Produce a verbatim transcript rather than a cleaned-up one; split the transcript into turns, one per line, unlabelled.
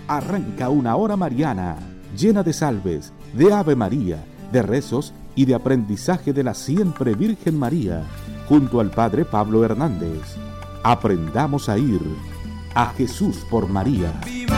Arranca una hora mariana, llena de salves, de Ave María, de rezos y de aprendizaje de la siempre Virgen María, junto al Padre Pablo Hernández. Aprendamos a ir a Jesús por María.